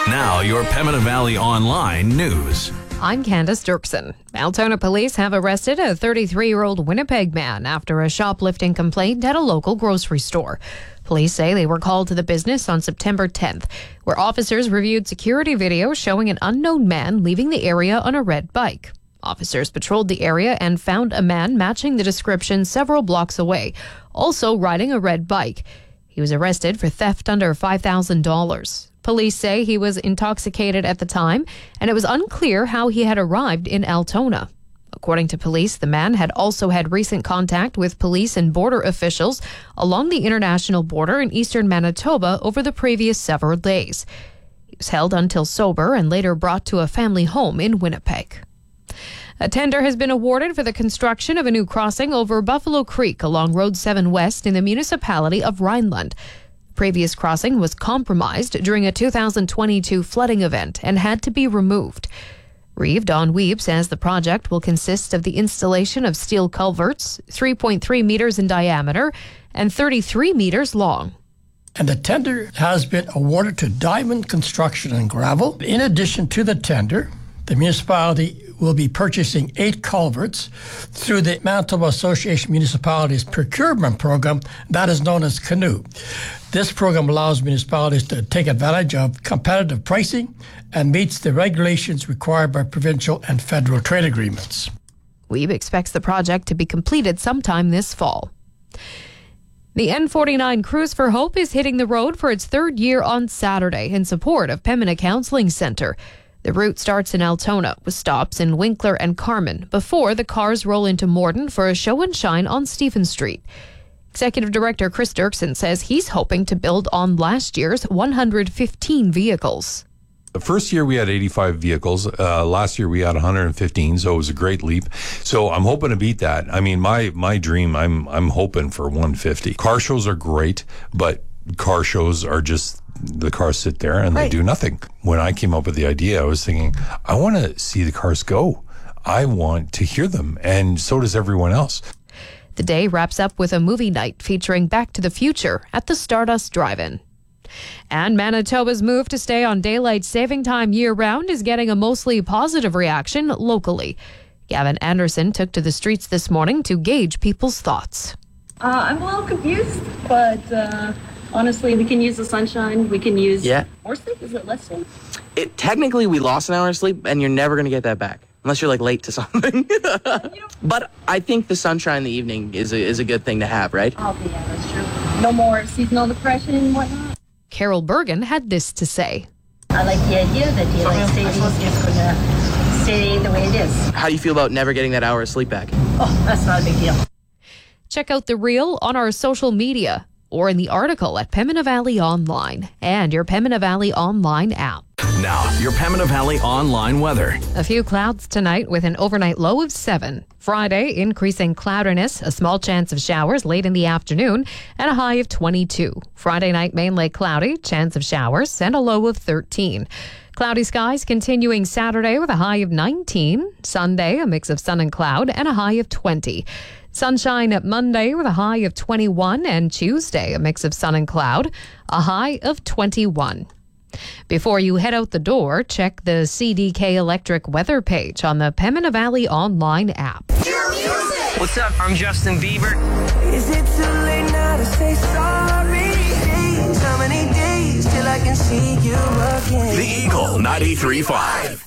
Now, your Pembina Valley Online news. I'm Candace Dirksen. Altona police have arrested a 33-year-old Winnipeg man after a shoplifting complaint at a local grocery store. Police say they were called to the business on September 10th, where officers reviewed security video showing an unknown man leaving the area on a red bike. Officers patrolled the area and found a man matching the description several blocks away, also riding a red bike. He was arrested for theft under $5,000. Police say he was intoxicated at the time, and it was unclear how he had arrived in Altona. According to police, the man had also had recent contact with police and border officials along the international border in eastern Manitoba over the previous several days. He was held until sober and later brought to a family home in Winnipeg. A tender has been awarded for the construction of a new crossing over Buffalo Creek along Road 7 West in the municipality of Rhineland. Previous crossing was compromised during a 2022 flooding event and had to be removed. Reeve Don Weeb says the project will consist of the installation of steel culverts, 3.3 meters in diameter and 33 meters long. And the tender has been awarded to Diamond Construction and Gravel. In addition to the tender, the municipality will be purchasing 8 culverts through the Manitoba Association Municipalities Procurement Program that is known as CANOE. This program allows municipalities to take advantage of competitive pricing and meets the regulations required by provincial and federal trade agreements. Weeb expects the project to be completed sometime this fall. The N49 Cruise for Hope is hitting the road for its third year on Saturday in support of Pembina Counseling Centre. The route starts in Altona with stops in Winkler and Carman before the cars roll into Morden for a show and shine on Stephen Street. Executive Director Chris Dirksen says he's hoping to build on last year's 115 vehicles. The first year we had 85 vehicles. Last year we had 115, so it was a great leap. So I'm hoping to beat that. I mean, my dream, I'm hoping for 150. Car shows are great, but car shows are just, the cars sit there and they do nothing. When I came up with the idea, I was thinking, I want to see the cars go. I want to hear them, and so does everyone else. The day wraps up with a movie night featuring Back to the Future at the Stardust Drive-In. And Manitoba's move to stay on daylight saving time year-round is getting a mostly positive reaction locally. Gavin Anderson took to the streets this morning to gauge people's thoughts. I'm a little confused, but honestly, we can use the sunshine. We can use more sleep. Is it less sleep? Technically, we lost an hour of sleep, and you're never going to get that back. Unless you're late to something. But I think the sunshine in the evening is a good thing to have, right? Oh, yeah, that's true. No more seasonal depression and whatnot. Carol Bergen had this to say. I like the idea that daylight savings is going to stay the way it is. How do you feel about never getting that hour of sleep back? Oh, that's not a big deal. Check out the reel on our social media or in the article at Pembina Valley Online and your Pembina Valley Online app. Now, your Pembina Valley Online weather. A few clouds tonight with an overnight low of 7. Friday, increasing cloudiness, a small chance of showers late in the afternoon, and a high of 22. Friday night, mainly cloudy, chance of showers, and a low of 13. Cloudy skies continuing Saturday with a high of 19. Sunday, a mix of sun and cloud, and a high of 20. Sunshine at Monday with a high of 21, and Tuesday, a mix of sun and cloud, a high of 21. Before you head out the door, check the CDK Electric weather page on the Pembina Valley Online app. What's up? I'm Justin Bieber. Is it too late now to say sorry? How many days till I can see you again? The Eagle 93.5.